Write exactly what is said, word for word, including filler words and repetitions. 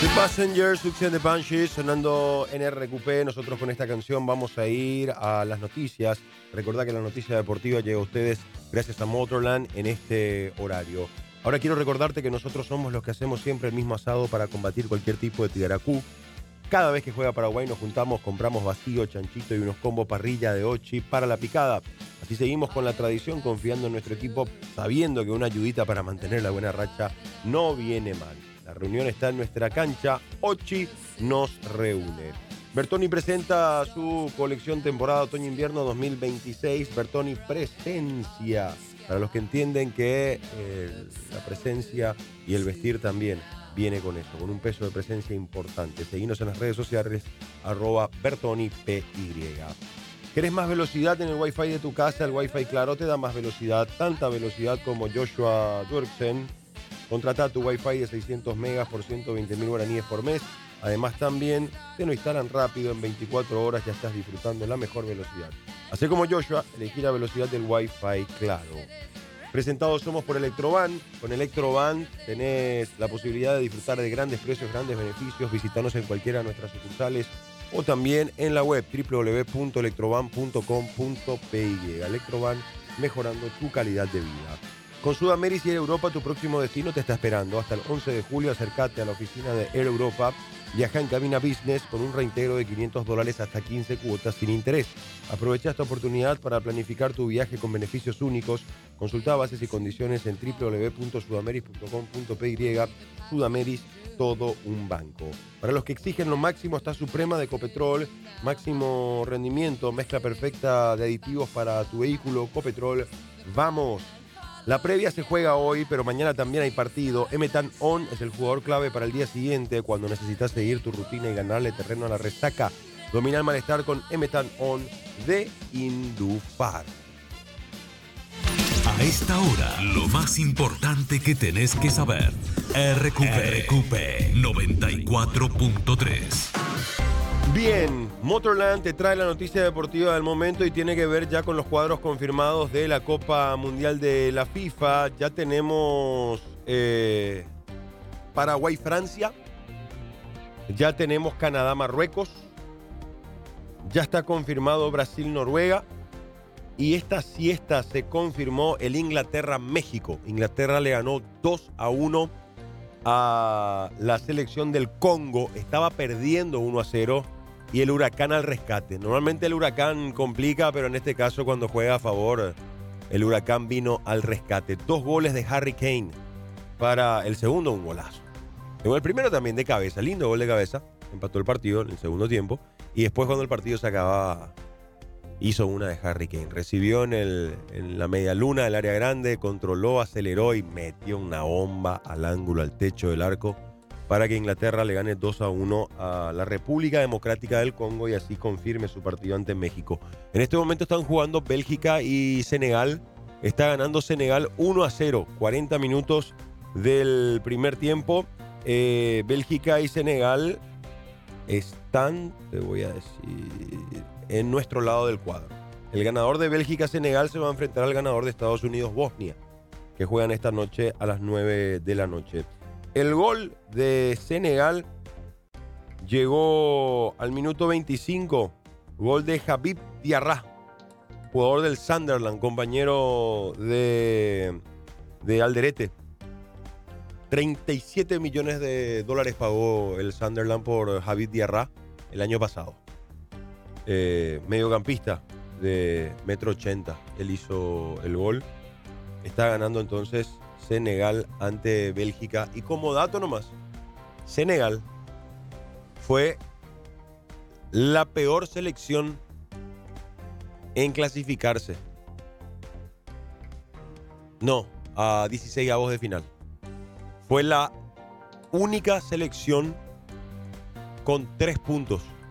The Passengers, Success and the Banshees, sonando en R Q P. Nosotros con esta canción vamos a ir a las noticias. Recordad que la noticia deportiva llega a ustedes gracias a Motorland en este horario. Ahora quiero recordarte que nosotros somos los que hacemos siempre el mismo asado para combatir cualquier tipo de tigaracú. Cada vez que juega Paraguay nos juntamos, compramos vacío, chanchito y unos combos parrilla de ochi para la picada. Así seguimos con la tradición, confiando en nuestro equipo, sabiendo que una ayudita para mantener la buena racha no viene mal. La reunión está en nuestra cancha, Ochi nos reúne. Bertoni presenta su colección temporada otoño-invierno dos mil veintiséis, Bertoni Presencia. Para los que entienden que eh, la presencia y el vestir también viene con eso, con un peso de presencia importante. Seguinos en las redes sociales, arroba Bertoni P Y. ¿Querés más velocidad en el Wi-Fi de tu casa? El Wi-Fi Claro te da más velocidad, tanta velocidad como Joshua Durksen. Contrata tu Wi-Fi de seiscientos megas por ciento veinte mil guaraníes por mes. Además también te lo instalan rápido, en veinticuatro horas ya estás disfrutando la mejor velocidad. Así como Joshua, elegí la velocidad del Wi-Fi Claro. Presentados somos por Electroban. Con Electroban tenés la posibilidad de disfrutar de grandes precios, grandes beneficios. Visítanos en cualquiera de nuestras sucursales o también en la web doble u doble u doble u punto electroban punto com punto p y. Electroban, mejorando tu calidad de vida. Con Sudameris y Air Europa, tu próximo destino te está esperando. Hasta el once de julio, acércate a la oficina de Air Europa. Viaja en cabina business con un reintegro de quinientos dólares hasta quince cuotas sin interés. Aprovecha esta oportunidad para planificar tu viaje con beneficios únicos. Consulta bases y condiciones en doble u doble u doble u punto sudameris punto com punto p y. Sudameris, todo un banco. Para los que exigen lo máximo está Suprema de Copetrol. Máximo rendimiento, mezcla perfecta de aditivos para tu vehículo. Copetrol, vamos. La previa se juega hoy, pero mañana también hay partido. Emetan On es el jugador clave para el día siguiente, cuando necesitas seguir tu rutina y ganarle terreno a la resaca. Domina el malestar con Emetan On de Indufar. A esta hora, lo más importante que tenés que saber. R Q P, R Q P noventa y cuatro punto tres. Bien, Motorland te trae la noticia deportiva del momento y tiene que ver ya con los cuadros confirmados de la Copa Mundial de la FIFA. Ya tenemos eh, Paraguay-Francia, ya tenemos Canadá-Marruecos, ya está confirmado Brasil-Noruega y esta siesta se confirmó el Inglaterra-México. Inglaterra le ganó dos a uno a la selección del Congo, estaba perdiendo uno a cero y el Huracán al rescate. Normalmente el Huracán complica, pero en este caso cuando juega a favor, el Huracán vino al rescate. Dos goles de Harry Kane para el segundo, un golazo. El primero también de cabeza, lindo gol de cabeza, empató el partido en el segundo tiempo y después cuando el partido se acababa hizo una de Harry Kane. Recibió en, el, en la media luna del área grande, controló, aceleró y metió una bomba al ángulo, al techo del arco, para que Inglaterra le gane dos a uno a la República Democrática del Congo y así confirme su partido ante México. En este momento están jugando Bélgica y Senegal. Está ganando Senegal uno a cero, cuarenta minutos del primer tiempo. Eh, Bélgica y Senegal están, te voy a decir, en nuestro lado del cuadro. El ganador de Bélgica-Senegal se va a enfrentar al ganador de Estados Unidos-Bosnia, que juegan esta noche a las nueve de la noche. El gol de Senegal llegó al minuto veinticinco. Gol de Habib Diarra, jugador del Sunderland, compañero de, de Alderete. treinta y siete millones de dólares pagó el Sunderland por Habib Diarra el año pasado. Eh, mediocampista de metro ochenta. Él hizo el gol. Está ganando entonces Senegal ante Bélgica. Y como dato nomás, Senegal fue la peor selección en clasificarse. No, a dieciséis avos de final. Fue la única selección con tres puntos